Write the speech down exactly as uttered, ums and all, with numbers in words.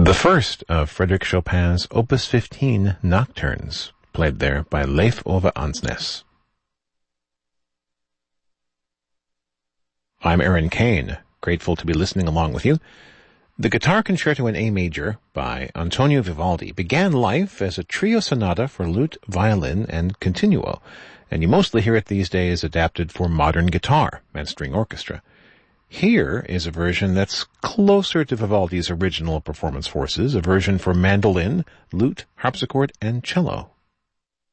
The first of Frédéric Chopin's Opus fifteen Nocturnes, played there by Leif Ove Ansnes. I'm Aaron Kane, grateful to be listening along with you. The Guitar Concerto in A Major by Antonio Vivaldi began life as a trio sonata for lute, violin, and continuo, and you mostly hear it these days adapted for modern guitar and string orchestra. Here is a version that's closer to Vivaldi's original performance forces, a version for mandolin, lute, harpsichord, and cello.